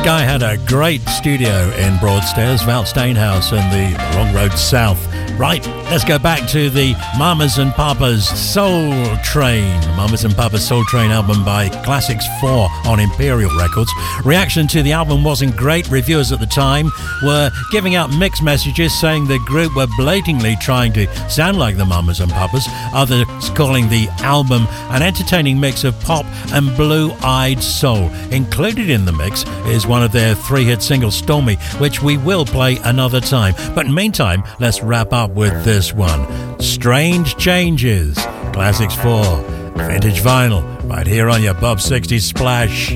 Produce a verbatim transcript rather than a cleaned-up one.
Guy had a great studio in Broadstairs, Val Stainhouse and the Long Road South. Right, let's go back to the Mamas and Papas Soul Train. Mamas and Papas Soul Train album by Classics four on Imperial Records. Reaction to the album wasn't great. Reviewers at the time were giving out mixed messages saying the group were blatantly trying to sound like the Mamas and Papas. Others calling the album an entertaining mix of pop and blue-eyed soul. Included in the mix is one of their three-hit singles, Stormy, which we will play another time. But in the meantime, let's wrap up with this one. Strange Changes, Classics four, Vintage Vinyl, right here on your Bob sixties Splash.